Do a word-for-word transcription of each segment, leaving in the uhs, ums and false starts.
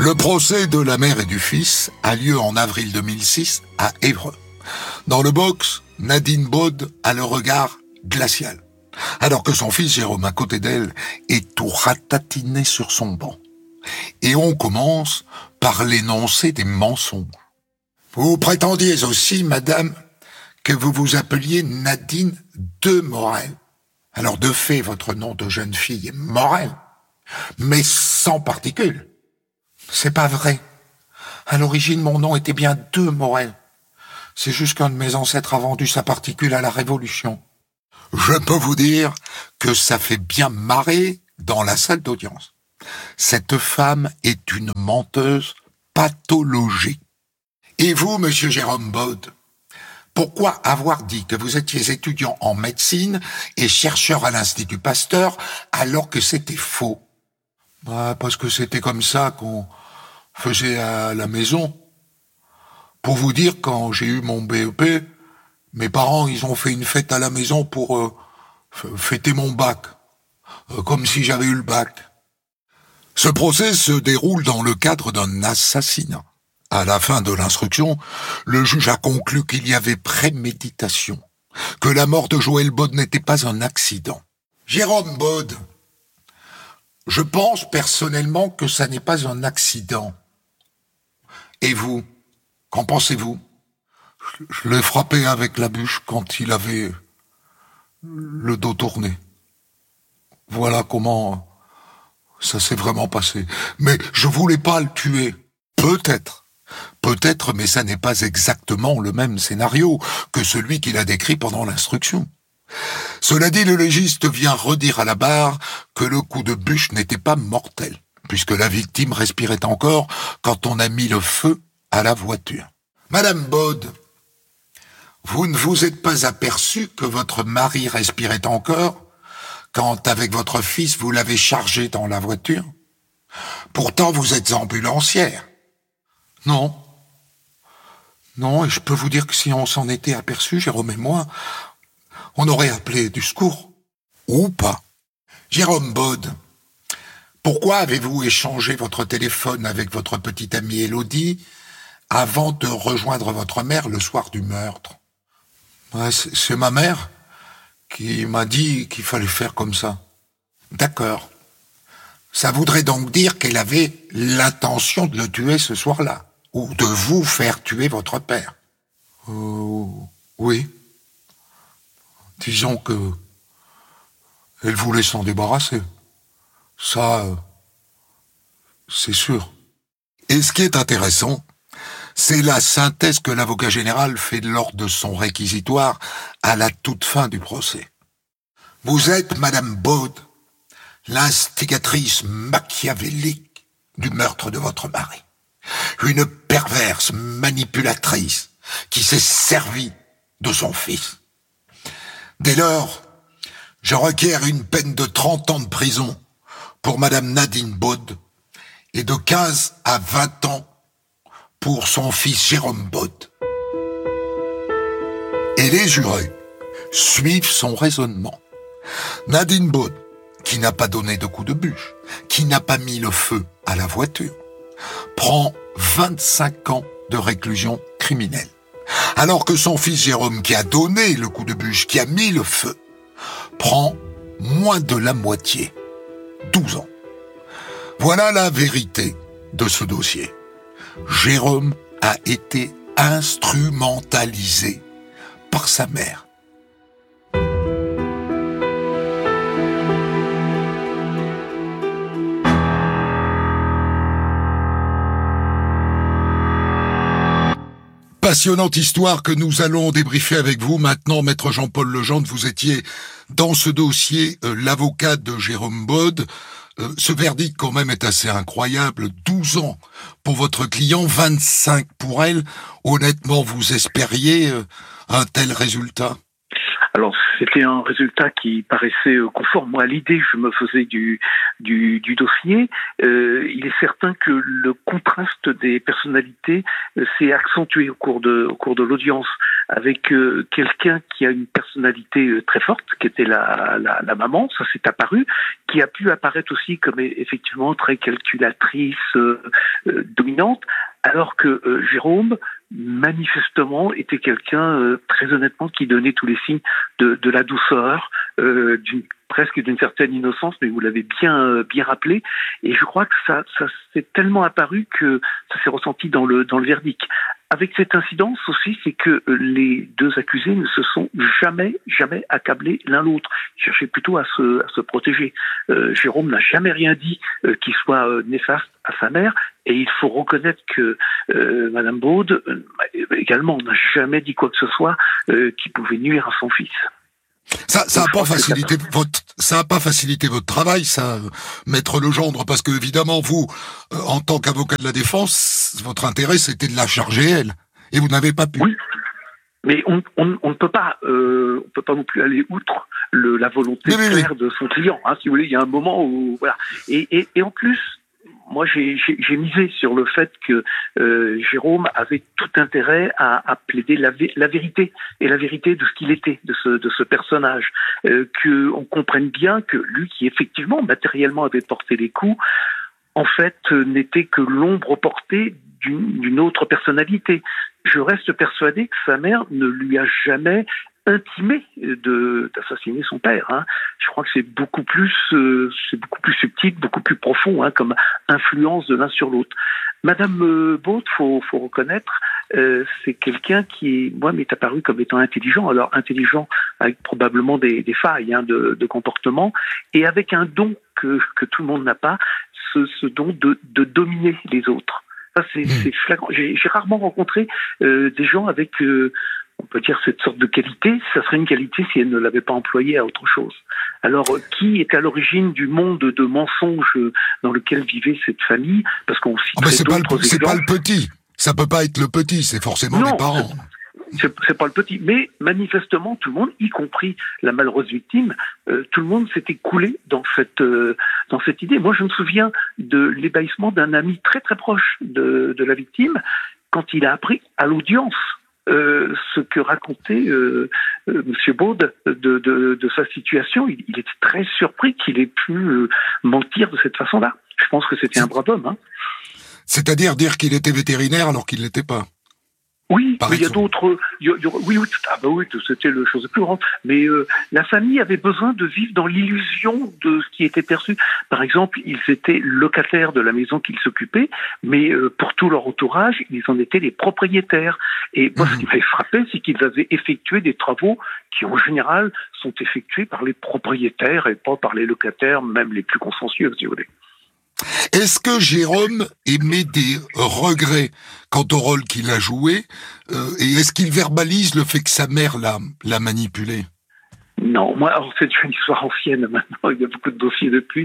Le procès de la mère et du fils a lieu en avril deux mille six à Évreux. Dans le box, Nadine Baud a le regard glacial, alors que son fils Jérôme, à côté d'elle, est tout ratatiné sur son banc. Et on commence par l'énoncé des mensonges. Vous prétendiez aussi, madame, que vous vous appeliez Nadine de Morel. Alors de fait, votre nom de jeune fille est Morel, mais sans particules. C'est pas vrai. À l'origine, mon nom était bien de Morel. C'est juste qu'un de mes ancêtres a vendu sa particule à la Révolution. Je peux vous dire que ça fait bien marrer dans la salle d'audience. Cette femme est une menteuse pathologique. Et vous, monsieur Jérôme Baud, pourquoi avoir dit que vous étiez étudiant en médecine et chercheur à l'Institut Pasteur alors que c'était faux? Bah, parce que c'était comme ça qu'on faisait à la maison. Pour vous dire, quand j'ai eu mon B E P, mes parents, ils ont fait une fête à la maison pour euh, fêter mon bac, euh, comme si j'avais eu le bac. Ce procès se déroule dans le cadre d'un assassinat. À la fin de l'instruction, le juge a conclu qu'il y avait préméditation, que la mort de Joël Baud n'était pas un accident. Jérôme Baud, je pense personnellement que ça n'est pas un accident. Et vous, qu'en pensez-vous? Je l'ai frappé avec la bûche quand il avait le dos tourné. Voilà comment ça s'est vraiment passé. Mais je voulais pas le tuer. Peut-être. Peut-être, mais ça n'est pas exactement le même scénario que celui qu'il a décrit pendant l'instruction. Cela dit, le légiste vient redire à la barre que le coup de bûche n'était pas mortel, puisque la victime respirait encore quand on a mis le feu à la voiture. Madame Baud, vous ne vous êtes pas aperçue que votre mari respirait encore quand, avec votre fils, vous l'avez chargé dans la voiture? Pourtant, vous êtes ambulancière. Non. Non, et je peux vous dire que si on s'en était aperçu, Jérôme et moi, on aurait appelé du secours. Ou pas. Jérôme Baud, pourquoi avez-vous échangé votre téléphone avec votre petite amie Élodie avant de rejoindre votre mère le soir du meurtre? Ouais, c'est, c'est ma mère qui m'a dit qu'il fallait faire comme ça. D'accord. Ça voudrait donc dire qu'elle avait l'intention de le tuer ce soir-là, ou de vous faire tuer votre père. Euh, oui. Disons que elle voulait s'en débarrasser. Ça, euh, c'est sûr. Et ce qui est intéressant, c'est la synthèse que l'avocat général fait lors de son réquisitoire à la toute fin du procès. Vous êtes, Madame Baud, l'instigatrice machiavélique du meurtre de votre mari. Une perverse manipulatrice qui s'est servie de son fils. Dès lors, je requiers une peine de trente ans de prison pour Madame Nadine Baud et de quinze à vingt ans pour son fils Jérôme Baud. Et les jurés suivent son raisonnement. Nadine Baud, qui n'a pas donné de coup de bûche, qui n'a pas mis le feu à la voiture, prend vingt-cinq ans de réclusion criminelle. Alors que son fils Jérôme, qui a donné le coup de bûche, qui a mis le feu, prend moins de la moitié, douze ans. Voilà la vérité de ce dossier. Jérôme a été instrumentalisé par sa mère. Passionnante histoire que nous allons débriefer avec vous. Maintenant, Maître Jean-Paul Legendre, vous étiez dans ce dossier euh, l'avocat de Jérôme Baud. Euh, ce verdict quand même est assez incroyable. douze ans pour votre client, vingt-cinq pour elle. Honnêtement, vous espériez euh, un tel résultat? Alors, c'était un résultat qui paraissait conforme. Moi, à l'idée que je me faisais du, du, du dossier, euh, il est certain que le contraste des personnalités euh, s'est accentué au cours de, au cours de l'audience. avec euh, quelqu'un qui a une personnalité euh, très forte, qui était la, la, la maman, ça s'est apparu, qui a pu apparaître aussi comme effectivement très calculatrice, euh, euh, dominante, alors que euh, Jérôme, manifestement, était quelqu'un, euh, très honnêtement, qui donnait tous les signes de, de la douceur, euh, d'une, presque d'une certaine innocence, mais vous l'avez bien, euh, bien rappelé. Et je crois que ça, ça s'est tellement apparu que ça s'est ressenti dans le, dans le verdict. Avec cette incidence aussi, c'est que les deux accusés ne se sont jamais, jamais accablés l'un l'autre. Ils cherchaient plutôt à se, à se protéger. Euh, Jérôme n'a jamais rien dit euh, qui soit euh, néfaste à sa mère, et il faut reconnaître que euh, Madame Baud euh, également n'a jamais dit quoi que ce soit euh, qui pouvait nuire à son fils. Ça, ça a pas facilité votre, ça a pas facilité votre travail, ça, Maître Legendre, parce que évidemment vous, euh, en tant qu'avocat de la défense, votre intérêt c'était de la charger elle, et vous n'avez pas pu. Oui, mais on, on, on ne peut pas, euh, on peut pas non plus aller outre le, la volonté oui, claire oui. de son client. Hein, si vous voulez, il y a un moment où voilà, et, et, et en plus. Moi, j'ai, j'ai, j'ai misé sur le fait que euh, Jérôme avait tout intérêt à, à plaider la, vé- la vérité et la vérité de ce qu'il était, de ce, de ce personnage, euh, que on comprenne bien que lui, qui effectivement matériellement avait porté les coups, en fait, euh, n'était que l'ombre portée d'une, d'une autre personnalité. Je reste persuadé que sa mère ne lui a jamais intimé de d'assassiner son père. Hein. Je crois que c'est beaucoup plus, euh, c'est beaucoup plus subtil, beaucoup plus profond, hein, comme influence de l'un sur l'autre. Madame euh, Baud, faut faut reconnaître, euh, c'est quelqu'un qui, moi, m'est apparu comme étant intelligent. Alors intelligent avec probablement des, des failles hein, de, de comportement, et avec un don que que tout le monde n'a pas, ce, ce don de de dominer les autres. Ça, c'est, c'est flagrant. J'ai, j'ai rarement rencontré euh, des gens avec euh, on peut dire cette sorte de qualité, ça serait une qualité si elle ne l'avait pas employée à autre chose. Alors, qui est à l'origine du monde de mensonges dans lequel vivait cette famille? Parce qu'on cite oh mais c'est d'autres pas le, c'est pas le petit. Ça peut pas être le petit, c'est forcément non, les parents. C'est, c'est pas le petit, mais manifestement tout le monde, y compris la malheureuse victime, euh, tout le monde s'est écoulé dans cette euh, dans cette idée. Moi, je me souviens de l'ébahissement d'un ami très très proche de, de la victime quand il a appris à l'audience Euh, ce que racontait euh, euh, Monsieur Baud de, de, de sa situation. Il, il était très surpris qu'il ait pu euh, mentir de cette façon-là. Je pense que c'était un brave homme. Hein. C'est-à-dire dire qu'il était vétérinaire alors qu'il ne l'était pas. Oui, mais il y a d'autres. Il y a, il y a, oui, oui, ah bah oui, c'était le chose de plus grande. Mais euh, la famille avait besoin de vivre dans l'illusion de ce qui était perçu. Par exemple, ils étaient locataires de la maison qu'ils s'occupaient, mais euh, pour tout leur entourage, ils en étaient les propriétaires. Et moi, mmh. ce qui m'avait frappé, c'est qu'ils avaient effectué des travaux qui, en général, sont effectués par les propriétaires et pas par les locataires, même les plus consciencieux, si vous voulez. Est-ce que Jérôme émet des regrets quant au rôle qu'il a joué euh, et est-ce qu'il verbalise le fait que sa mère l'a, l'a manipulé? Non, moi, alors c'est une histoire ancienne maintenant, il y a beaucoup de dossiers depuis.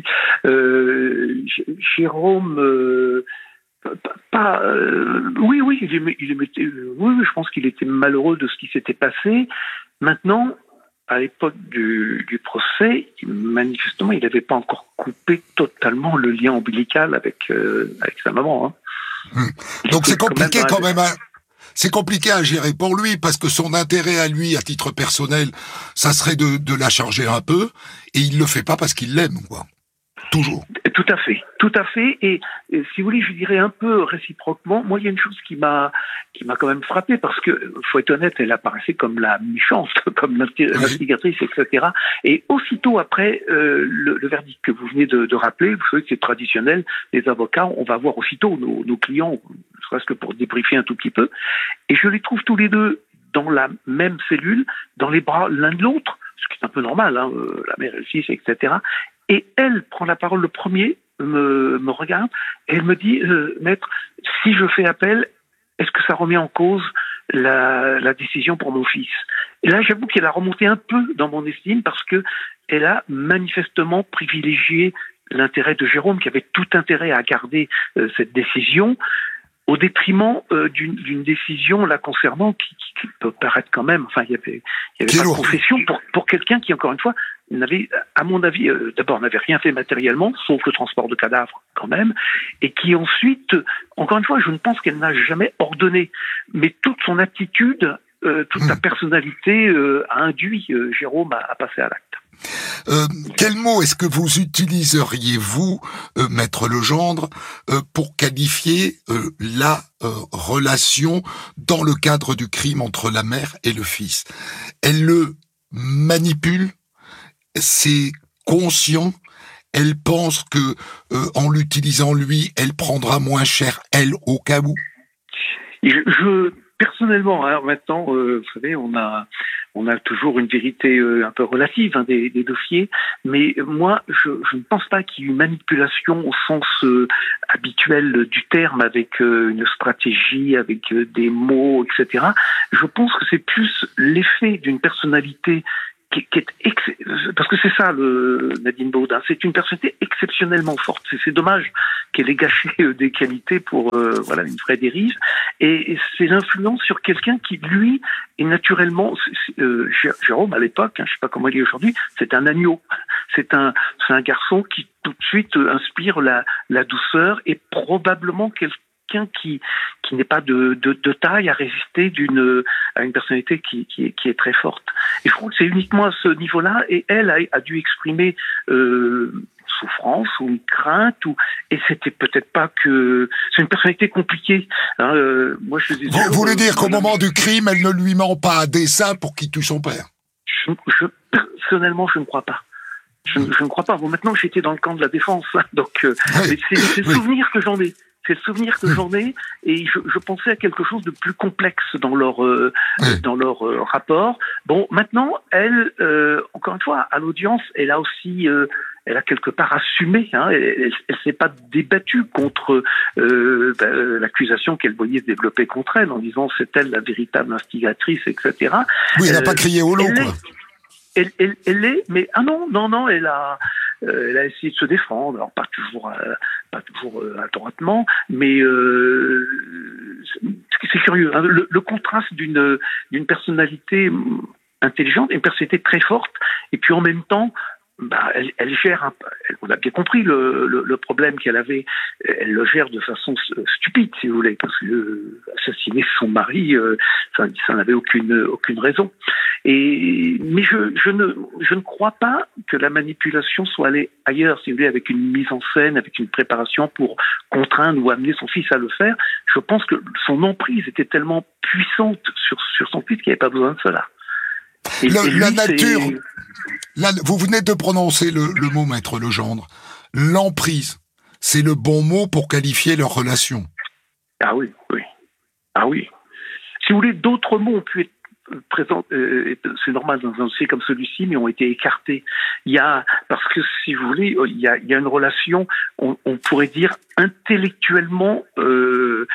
Euh, Jérôme, euh, pas, pas euh, oui, oui, il aimait, il aimait, oui, je pense qu'il était malheureux de ce qui s'était passé. Maintenant, à l'époque du, du procès, manifestement, il n'avait pas encore coupé totalement le lien ombilical avec euh, avec sa maman. Hein. Mmh. Donc c'est compliqué quand même. À, c'est compliqué à gérer pour lui parce que son intérêt à lui, à titre personnel, ça serait de, de la charger un peu, et il le fait pas parce qu'il l'aime, quoi. Toujours. Tout à fait, tout à fait. Et, et si vous voulez, je dirais un peu réciproquement. Moi, il y a une chose qui m'a qui m'a quand même frappé parce que, faut être honnête, elle apparaissait comme la méchante, comme l'instigatrice, et cetera. Et aussitôt après euh, le, le verdict que vous venez de, de rappeler, vous savez que c'est traditionnel. Les avocats, on va voir aussitôt nos, nos clients, ne serait-ce que pour débriefer un tout petit peu. Et je les trouve tous les deux dans la même cellule, dans les bras l'un de l'autre, ce qui est un peu normal, hein, la mère et le fils, et cetera. Et elle prend la parole le premier, me, me regarde, et elle me dit, euh, maître, si je fais appel, est-ce que ça remet en cause la, la décision pour mon fils? Et là, j'avoue qu'elle a remonté un peu dans mon estime parce que elle a manifestement privilégié l'intérêt de Jérôme, qui avait tout intérêt à garder euh, cette décision, au détriment euh, d'une, d'une décision la concernant qui, qui, qui peut paraître quand même, enfin, il y avait, il y avait pas de confession pour, pour quelqu'un qui, encore une fois, n'avait, à mon avis, euh, d'abord n'avait rien fait matériellement, sauf le transport de cadavres quand même, et qui ensuite, encore une fois, je ne pense qu'elle n'a jamais ordonné, mais toute son attitude euh, toute ta personnalité euh, a induit euh, Jérôme à, à passer à l'acte. Euh, quel mot est-ce que vous utiliseriez, vous, euh, Maître Legendre, euh, pour qualifier euh, la euh, relation dans le cadre du crime entre la mère et le fils? Elle le manipule, c'est conscient, elle pense que euh, en l'utilisant lui, elle prendra moins cher, elle, au cas où. Je, je personnellement, alors maintenant, euh, vous savez, on a on a toujours une vérité euh, un peu relative hein, des, des dossiers, mais moi, je, je ne pense pas qu'il y ait une manipulation au sens euh, habituel du terme, avec euh, une stratégie, avec euh, des mots, et cetera. Je pense que c'est plus l'effet d'une personnalité qui, qui est ex... parce que c'est ça le Nadine Baude, hein. C'est une personnalité exceptionnellement forte. C'est, c'est dommage qu'elle ait gâché euh, des qualités pour euh, voilà une vraie dérive. Et, et c'est l'influence sur quelqu'un qui lui est naturellement euh, Jérôme à l'époque, hein, je sais pas comment il est aujourd'hui, c'est un agneau. C'est un c'est un garçon qui tout de suite euh, inspire la la douceur et probablement quelqu'un quelqu'un qui qui n'est pas de, de de taille à résister d'une à une personnalité qui qui est, qui est très forte. Et je crois que c'est uniquement à ce niveau-là. Et elle a, a dû exprimer euh, souffrance ou une crainte ou et c'était peut-être pas que c'est une personnalité compliquée. Hein, euh, moi je disais, vous voulez dire qu'au moment du crime, elle ne lui ment pas à dessein pour qu'il tue son père? Je, je personnellement, je ne crois pas. Je, je ne crois pas. Bon, maintenant j'étais dans le camp de la défense, hein, donc euh, oui, c'est, c'est le oui. souvenir que j'en ai. C'est le souvenir que j'en ai, et je, je pensais à quelque chose de plus complexe dans leur euh, oui. dans leur euh, rapport. Bon, maintenant, elle, euh, encore une fois, à l'audience, elle a aussi, euh, elle a quelque part assumé. Hein, elle, elle, elle s'est pas débattue contre euh, bah, l'accusation qu'elle voyait se développer contre elle, en disant c'est elle la véritable instigatrice, et cetera. Oui, elle n'a euh, pas crié au loup, quoi. Elle, elle, elle est, mais ah non, non, non, elle a, euh, elle a essayé de se défendre, alors pas toujours, euh, pas toujours euh, adroitement, mais euh, c'est, c'est curieux, hein, le, le contraste d'une d'une personnalité intelligente, une personnalité très forte, et puis en même temps, bah, elle, elle gère, un, elle, on a bien compris le, le, le problème qu'elle avait, elle le gère de façon stupide, si vous voulez, parce que euh, assassiner son mari, euh, ça, ça n'avait aucune aucune raison. Et mais je, je ne je ne crois pas que la manipulation soit allée ailleurs, si vous voulez, avec une mise en scène, avec une préparation pour contraindre ou amener son fils à le faire. Je pense que son emprise était tellement puissante sur sur son fils qu'il n'y avait pas besoin de cela. Et, le, et lui, la nature, la, vous venez de prononcer le, le mot, Maître Legendre. L'emprise, c'est le bon mot pour qualifier leur relation. Ah oui, oui. Ah oui. Si vous voulez, d'autres mots ont pu être présents, euh, c'est normal dans un dossier comme celui-ci, mais ont été écartés. Il y a, parce que si vous voulez, il y a, il y a une relation, on, on pourrait dire intellectuellement, euh,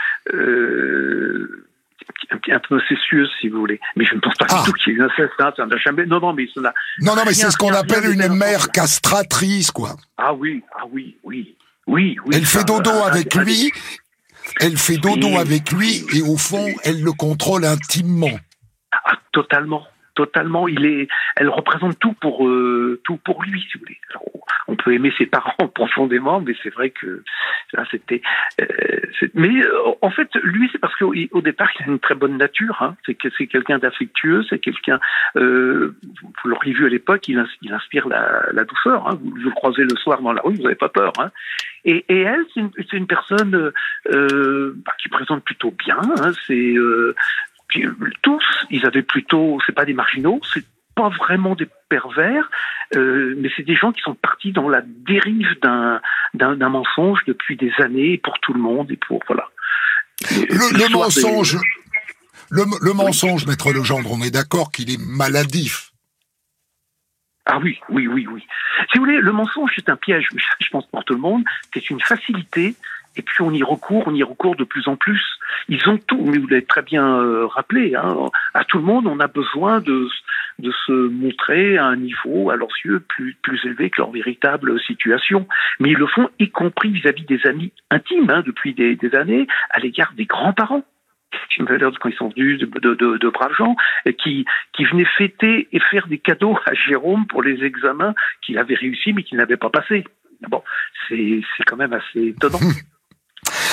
euh, un peu incestueuse, si vous voulez. Mais je ne pense pas ah. du tout qu'il y ait eu inceste. Hein, ça n'a jamais... Non, non, mais ça n'a... Non, non, mais c'est ce qu'on appelle une mère castratrice, quoi. Ah oui, ah oui, oui, oui, oui. Elle ça, fait dodo euh, avec euh, lui, elle fait dodo et... avec lui, et au fond, elle le contrôle intimement. Ah, totalement. Totalement, il est, elle représente tout pour euh, tout pour lui, si vous voulez. Alors, on peut aimer ses parents profondément, mais c'est vrai que là, c'était. Euh, c'est, mais euh, en fait, lui, c'est parce qu'au au départ, il a une très bonne nature. Hein, c'est que c'est quelqu'un d'affectueux, c'est quelqu'un. Euh, vous l'auriez vu à l'époque, il, il inspire la, la douceur. Hein, vous, vous le croisez le soir dans la rue, vous n'avez pas peur. Hein. Et, et elle, c'est une, c'est une personne euh, bah, qui présente plutôt bien. Hein, c'est euh, tous, ils avaient plutôt, c'est pas des marginaux, c'est pas vraiment des pervers, euh, mais c'est des gens qui sont partis dans la dérive d'un, d'un, d'un mensonge depuis des années pour tout le monde et pour voilà. Le, le mensonge, des... le, le mensonge, oui. Maître Legendre, on est d'accord qu'il est maladif. Ah oui, oui, oui, oui. Si vous voulez, le mensonge c'est un piège, je pense pour tout le monde, c'est une facilité. Et puis on y recourt, on y recourt de plus en plus. Ils ont tout, mais vous l'avez très bien euh, rappelé, hein, à tout le monde, on a besoin de, de se montrer à un niveau, à leurs yeux, plus, plus élevé que leur véritable situation. Mais ils le font, y compris vis-à-vis des amis intimes, hein, depuis des, des années, à l'égard des grands-parents. Quand ils sont venus de, de, de, de braves gens, qui, qui venaient fêter et faire des cadeaux à Jérôme pour les examens qu'il avait réussi, mais qu'il n'avait pas passés. Bon, c'est, c'est quand même assez étonnant.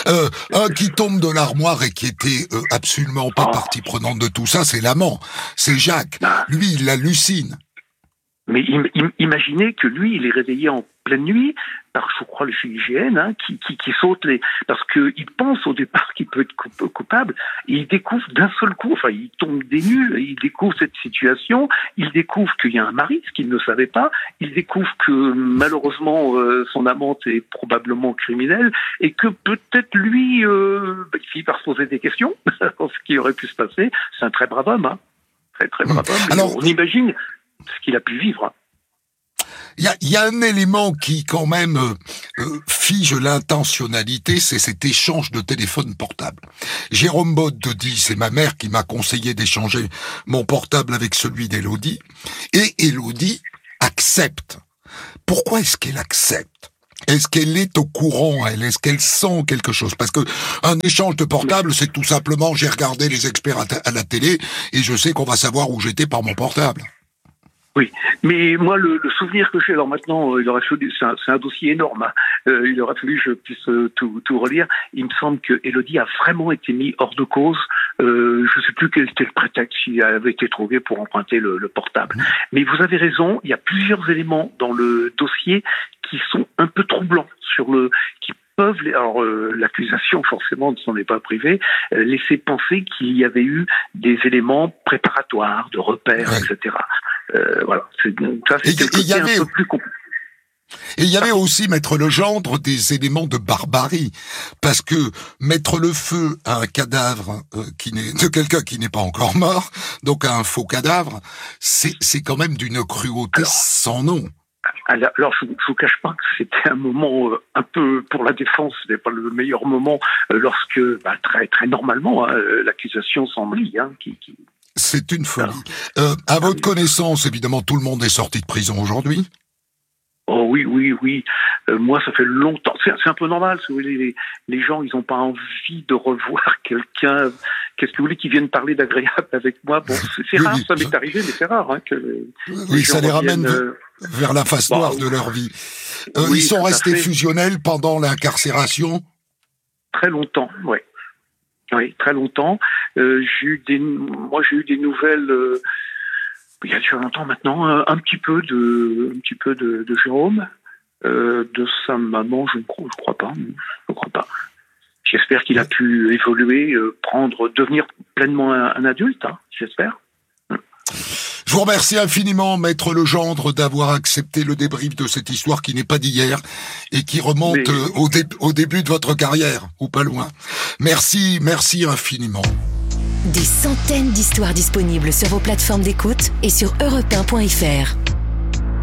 Euh, un qui tombe de l'armoire et qui était euh, absolument pas Oh. partie prenante de tout ça, c'est l'amant. C'est Jacques. Ah. Lui, il hallucine. Mais im- im- imaginez que lui, il est réveillé en pleine nuit par, je crois, le F I G N, hein, qui, qui, qui saute les... Parce qu'il pense au départ qu'il peut être coup- coupable, et il découvre d'un seul coup, enfin, il tombe des nues, et il découvre cette situation, il découvre qu'il y a un mari, ce qu'il ne savait pas, il découvre que, malheureusement, euh, son amante est probablement criminelle, et que peut-être lui, euh, bah, il finit par se poser des questions, sur ce qui aurait pu se passer. C'est un très brave homme, hein. Très, très brave homme. Et Alors- on imagine ce qu'il a pu vivre. Il y a, il y a un élément qui, quand même, euh, euh, fige l'intentionnalité, c'est cet échange de téléphone portable. Jérôme Baude dit, c'est ma mère qui m'a conseillé d'échanger mon portable avec celui d'Élodie, et Élodie accepte. Pourquoi est-ce qu'elle accepte ? Est-ce qu'elle est au courant, elle ? Est-ce qu'elle sent quelque chose ? Parce que un échange de portable, c'est tout simplement, j'ai regardé les experts à, t- à la télé, et je sais qu'on va savoir où j'étais par mon portable. Oui, mais moi, le, le souvenir que j'ai, alors maintenant, euh, il aurait fallu, c'est un, c'est un dossier énorme, hein. Euh, il aurait fallu que je puisse euh, tout, tout relire. Il me semble que Élodie a vraiment été mis hors de cause. Euh, je ne sais plus quel était le prétexte qui avait été trouvé pour emprunter le, le portable. Mais vous avez raison, il y a plusieurs éléments dans le dossier qui sont un peu troublants sur le, qui peuvent, alors euh, l'accusation forcément ne s'en est pas privée, euh, laisser penser qu'il y avait eu des éléments préparatoires, de repères, Ouais. et cetera. Euh, voilà, c'est, ça c'était Et- le et il y côté avait- un peu plus compliqué. Et il y avait aussi, Maître Legendre, des éléments de barbarie. Parce que mettre le feu à un cadavre euh, qui n'est, de quelqu'un qui n'est pas encore mort, donc à un faux cadavre, c'est, c'est quand même d'une cruauté Alors- sans nom. Alors, alors, je ne vous cache pas que c'était un moment euh, un peu, pour la défense, ce n'est pas le meilleur moment, euh, lorsque, bah, très, très normalement, hein, euh, l'accusation s'enlie, hein, qui, qui... C'est une folie. Euh, à votre connaissance, évidemment, tout le monde est sorti de prison aujourd'hui. Oh oui, oui, oui. Euh, moi, ça fait longtemps. C'est, c'est un peu normal, si vous voulez. Les, les gens, ils n'ont pas envie de revoir quelqu'un. Qu'est-ce que vous voulez qu'ils viennent parler d'agréable avec moi ? Bon, c'est, c'est Oui, rare, oui. ça m'est arrivé, mais c'est rare hein, que les Oui, gens ça les ramène reviennent, euh, vers la face bah, noire de leur vie. Euh, oui, ils sont tout à restés fait. fusionnels pendant l'incarcération. Très longtemps, oui. Oui, très longtemps. Euh, j'ai eu des, moi, j'ai eu des nouvelles. Euh, il y a déjà longtemps maintenant, un, un petit peu de, un petit peu de, de Jérôme, euh, de sa maman. Je ne crois, je crois pas. Je crois pas. J'espère qu'il a pu évoluer, euh, prendre, devenir pleinement un, un adulte. Hein, j'espère. Je vous remercie infiniment, Maître Legendre, d'avoir accepté le débrief de cette histoire qui n'est pas d'hier et qui remonte Mais- euh, au, dé- au début de votre carrière, ou pas loin. Merci, merci infiniment. Des centaines d'histoires disponibles sur vos plateformes d'écoute et sur europe un point f r.